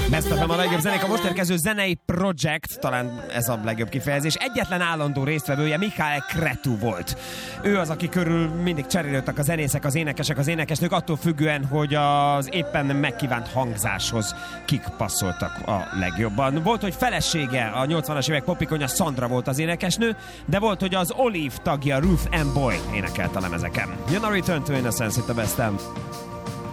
Beszéltem a legjobb zenék, a most érkező zenei projekt, talán ez a legjobb kifejezés, egyetlen állandó résztvevője Michael Cretu volt. Ő az, aki körül mindig cserélődtek a zenészek, az énekesek, az énekesnők, attól függően, hogy az éppen megkívánt hangzáshoz kik passzoltak a legjobban. Volt, hogy felesége, a 80-as évek popikonya Sandra volt az énekesnő, de volt, hogy az Olive tagja Ruth Ann Boy énekelt a lemezeken. Jön a Return to Innocence itt a Best-en.